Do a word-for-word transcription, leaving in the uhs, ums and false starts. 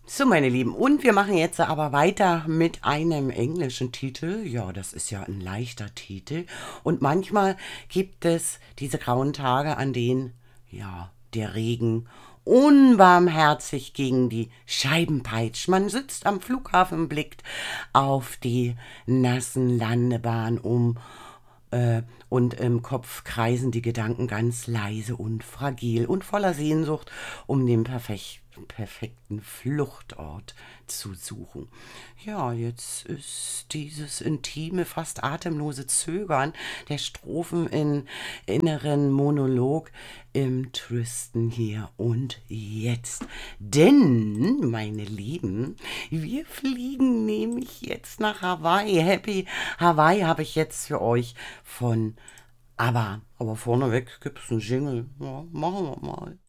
So, meine Lieben, und wir machen jetzt aber weiter mit einem englischen Titel. Ja, das ist ja ein leichter Titel. Und manchmal gibt es diese grauen Tage, an denen, ja, der Regen unbarmherzig gegen die Scheiben peitscht. Man sitzt am Flughafen, blickt auf die nassen Landebahn um äh, und im Kopf kreisen die Gedanken ganz leise und fragil und voller Sehnsucht, um den perfek perfekten Fluchtort zu suchen. Ja, jetzt ist dieses intime, fast atemlose Zögern der Strophen in inneren Monolog im Tristen hier und jetzt. Denn, meine Lieben, wir fliegen nämlich jetzt nach Hawaii. Happy Hawaii habe ich jetzt für euch von ABBA. Aber vorneweg gibt es einen Jingle. Ja, machen wir mal.